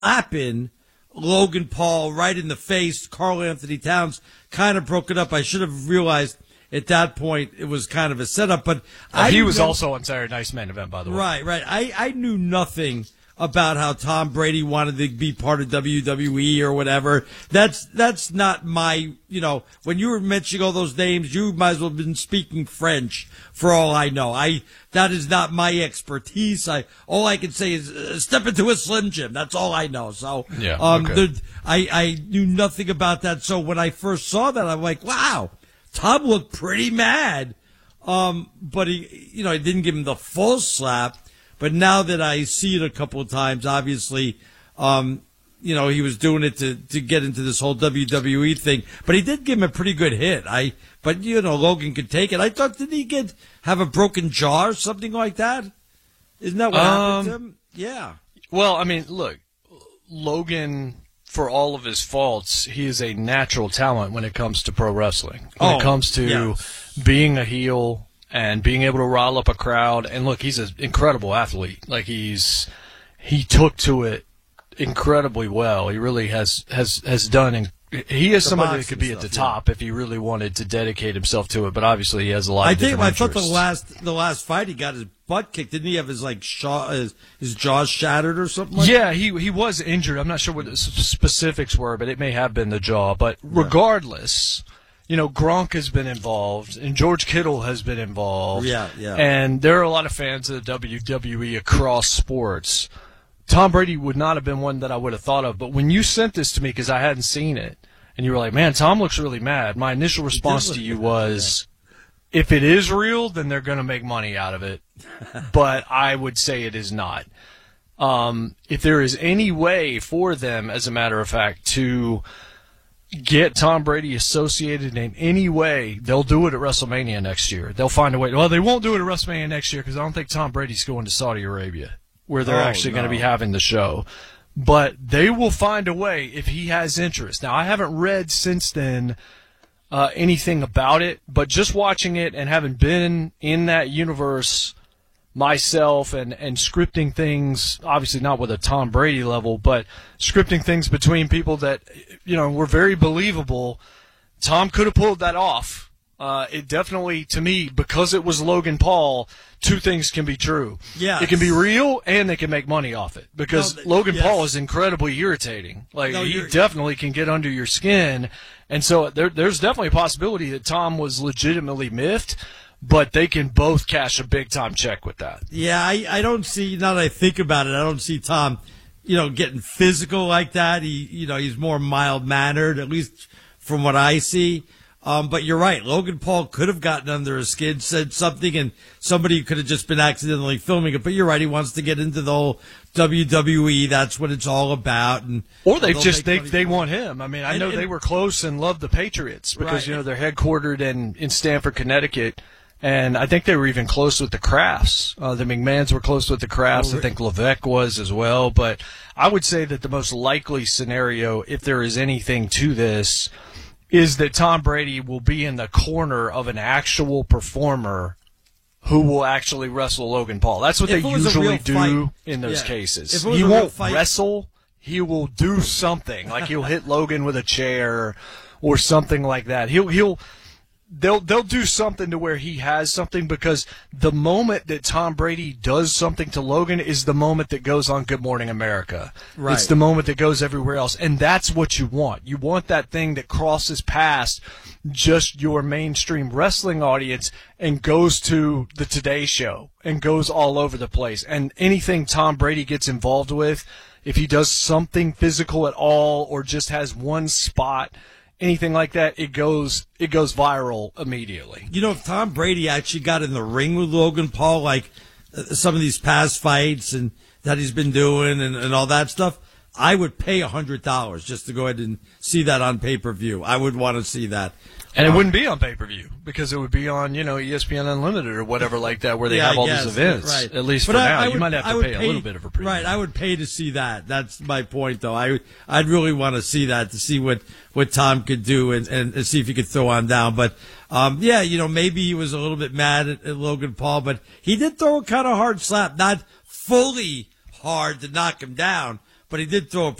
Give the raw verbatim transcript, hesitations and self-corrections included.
slapping Logan Paul right in the face. Karl Anthony Towns kind of broke it up. I should have realized at that point it was kind of a setup. But well, I he was know, also on Saturday Night's Main Event, by the way. Right, right. I, I knew nothing about how Tom Brady wanted to be part of W W E or whatever. That's that's not my, you know, when you were mentioning all those names, you might as well have been speaking French for all I know. I that is not my expertise. I all I can say is uh, step into a Slim Jim. That's all I know. So yeah, um, okay. the, I I knew nothing about that. So when I first saw that, I'm like, wow, Tom looked pretty mad. Um, but he, you know, he didn't give him the full slap. But now that I see it a couple of times, obviously, um, you know, he was doing it to, to get into this whole W W E thing. But he did give him a pretty good hit. I, but you know, Logan could take it. I thought, did he get have a broken jaw or something like that? Isn't that what um, happened to him? Yeah. Well, I mean, look, Logan, for all of his faults, he is a natural talent when it comes to pro wrestling. When oh, it comes to yeah. being a heel and being able to rile up a crowd. And look, he's an incredible athlete. Like he's, he took to it incredibly well. He really has, has, has done. In, he is the somebody that could be stuff, at the yeah. top if he really wanted to dedicate himself to it. But obviously he has a lot I of think, different I thought the interests. last, the last fight he got his butt kicked. Didn't he have his like jaw, his, his jaws shattered or something like yeah, that? he, he was injured. I'm not sure what the s- specifics were, but it may have been the jaw. But regardless, you know, Gronk has been involved, and George Kittle has been involved. Yeah, yeah. And there are a lot of fans of the W W E across sports. Tom Brady would not have been one that I would have thought of. But when you sent this to me, because I hadn't seen it, and you were like, man, Tom looks really mad, my initial response to you was, if it is real, then they're going to make money out of it. But I would say it is not. Um, if there is any way for them, as a matter of fact, to get Tom Brady associated in any way, they'll do it at WrestleMania next year. They'll find a way. Well, they won't do it at WrestleMania next year because I don't think Tom Brady's going to Saudi Arabia, where they're Oh, actually no. going to be having the show. But they will find a way if he has interest. Now, I haven't read since then uh, anything about it, but just watching it and having been in that universe myself and, and scripting things, obviously not with a Tom Brady level, but scripting things between people that, you know, were very believable. Tom could have pulled that off. Uh, it definitely, to me, because it was Logan Paul, two things can be true. Yeah, it can be real and they can make money off it because No, th- Logan yes. Paul is incredibly irritating. Like No, he you're- definitely can get under your skin, and so there, there's definitely a possibility that Tom was legitimately miffed. But they can both cash a big-time check with that. Yeah, I, I don't see, now that I think about it, I don't see Tom, you know, getting physical like that. He, you know, he's more mild-mannered, at least from what I see. Um, but you're right. Logan Paul could have gotten under his skin, said something, and somebody could have just been accidentally filming it. But you're right. He wants to get into the whole W W E. That's what it's all about. And Or they've they'll just, make they money they from want it. him. I mean, I And- know and- they were close and loved the Patriots because, Right. you know, they're headquartered in, in Stamford, Connecticut. And I think they were even close with the Crafts. Uh, the McMahons were close with the Crafts. Oh, I think Levesque was as well. But I would say that the most likely scenario, if there is anything to this, is that Tom Brady will be in the corner of an actual performer who will actually wrestle Logan Paul. That's what If they it was a usually real do fight, in those yeah. cases. If it was He a real won't fight- wrestle. He will do something. Like he'll hit Logan with a chair or something like that. He'll he'll They'll they'll do something to where he has something, because the moment that Tom Brady does something to Logan is the moment that goes on Good Morning America. Right. It's the moment that goes everywhere else, and that's what you want. You want that thing that crosses past just your mainstream wrestling audience and goes to the Today Show and goes all over the place. And anything Tom Brady gets involved with, if he does something physical at all or just has one spot, anything like that, it goes it goes viral immediately. You know, if Tom Brady actually got in the ring with Logan Paul, like uh, some of these past fights and that he's been doing and, and all that stuff, I would pay one hundred dollars just to go ahead and see that on pay-per-view. I would want to see that. And it Um, wouldn't be on pay-per-view because it would be on, you know, E S P N Unlimited or whatever like that, where they Yeah, have all I guess, these events. right. At least But for I- now, I you would- might have I to would pay, a little bit of a premium. Right, I would pay to see that. That's my point, though. I I'd really want to see that to see what, what Tom could do and, and, and see if he could throw on down. But um, yeah, you know, maybe he was a little bit mad at, at Logan Paul, but he did throw a kind of hard slap, not fully hard to knock him down, but he did throw a